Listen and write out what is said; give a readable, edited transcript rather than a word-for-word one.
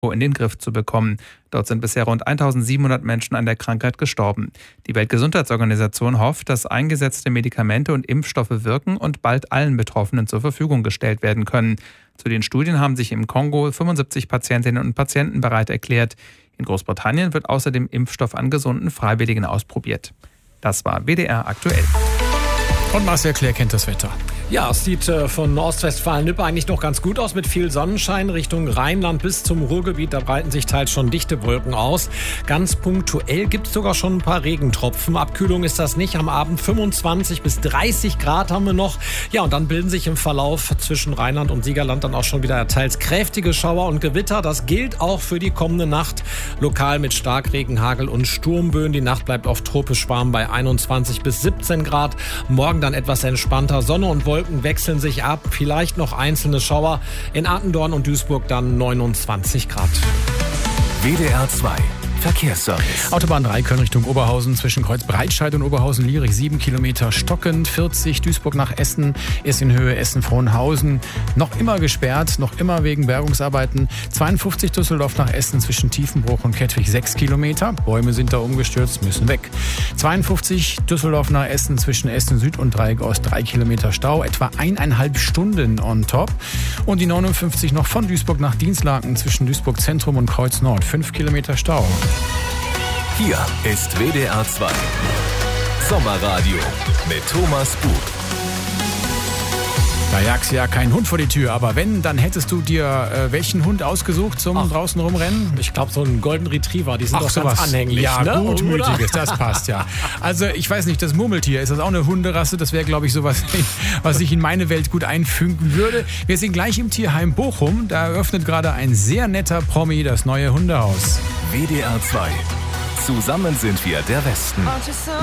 in den Griff zu bekommen. Dort sind bisher rund 1700 Menschen an der Krankheit gestorben. Die Weltgesundheitsorganisation hofft, dass eingesetzte Medikamente und Impfstoffe wirken und bald allen Betroffenen zur Verfügung gestellt werden können. Zu den Studien haben sich im Kongo 75 Patientinnen und Patienten bereit erklärt. In Großbritannien wird außerdem Impfstoff an gesunden Freiwilligen ausprobiert. Das war WDR aktuell. Und Marcel Claire kennt das Wetter. Ja, es sieht von Ostwestfalen-Lippe eigentlich noch ganz gut aus mit viel Sonnenschein Richtung Rheinland bis zum Ruhrgebiet. Da breiten sich teils schon dichte Wolken aus. Ganz punktuell gibt es sogar schon ein paar Regentropfen. Abkühlung ist das nicht. Am Abend 25 bis 30 Grad haben wir noch. Ja, und dann bilden sich im Verlauf zwischen Rheinland und Siegerland dann auch schon wieder teils kräftige Schauer und Gewitter. Das gilt auch für die kommende Nacht. Lokal mit Starkregen, Hagel und Sturmböen. Die Nacht bleibt oft tropisch warm bei 21 bis 17 Grad. Morgen dann etwas entspannter. Sonne und Wolken wechseln sich ab, vielleicht noch einzelne Schauer. In Attendorn und Duisburg dann 29 Grad. WDR 2 Verkehrsservice. Autobahn 3 Köln Richtung Oberhausen zwischen Kreuz Breitscheid und Oberhausen-Lierich 7 Kilometer stockend. 40 Duisburg nach Essen ist in Höhe Essen-Frohnhausen noch immer gesperrt, noch immer wegen Bergungsarbeiten. 52 Düsseldorf nach Essen zwischen Tiefenbruch und Kettwig 6 Kilometer. Bäume sind da umgestürzt, müssen weg. 52 Düsseldorf nach Essen zwischen Essen Süd und Dreieck Ost 3 Kilometer Stau, etwa 1,5 Stunden on top. Und die 59 noch von Duisburg nach Dienstlaken zwischen Duisburg Zentrum und Kreuz Nord 5 Kilometer Stau. Hier ist WDR 2 Sommerradio mit Thomas Bug. Da jagst ja kein Hund vor die Tür, aber wenn, dann hättest du dir welchen Hund ausgesucht zum draußen rumrennen? Ich glaube, so einen Golden Retriever, die sind doch ganz anhänglich. Ja, ne? Gutmütiges, das passt ja. Also ich weiß nicht, das Murmeltier, ist das auch eine Hunderasse? Das wäre, glaube ich, sowas, was sich in meine Welt gut einfügen würde. Wir sind gleich im Tierheim Bochum. Da eröffnet gerade ein sehr netter Promi das neue Hundehaus. WDR 2. Zusammen sind wir der Westen.